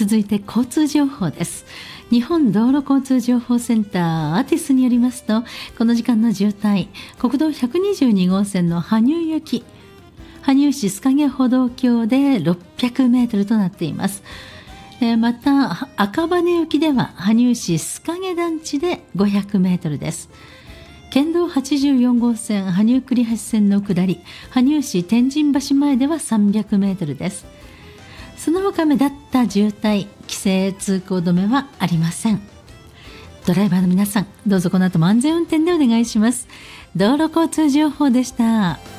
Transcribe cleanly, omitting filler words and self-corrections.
続いて交通情報です。日本道路交通情報センターアティスによりますと、この時間の渋滞、国道122号線の羽生行き羽生市須影歩道橋で600メートルとなっています。また赤羽行きでは羽生市須影団地で500メートルです。県道84号線羽生栗橋線の下り羽生市天神橋前では300メートルです。その他目立った渋滞、規制通行止めはありません。ドライバーの皆さん、どうぞこの後も安全運転でお願いします。道路交通情報でした。